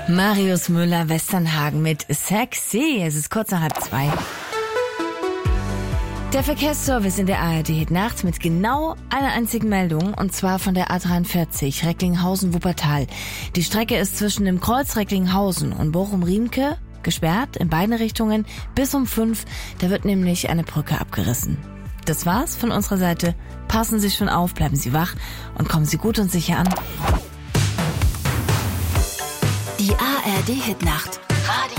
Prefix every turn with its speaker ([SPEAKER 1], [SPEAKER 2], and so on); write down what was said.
[SPEAKER 1] Marius Müller-Westernhagen mit Sexy. Es ist kurz nach 1:30. Der Verkehrsservice in der ARD Nacht mit genau einer einzigen Meldung, und zwar von der A43 Recklinghausen-Wuppertal. Die Strecke ist zwischen dem Kreuz Recklinghausen und Bochum-Riemke gesperrt in beiden Richtungen bis um 5. Da wird nämlich eine Brücke abgerissen. Das war's von unserer Seite. Passen Sie schon auf, bleiben Sie wach und kommen Sie gut und sicher an.
[SPEAKER 2] Die ARD Hitnacht.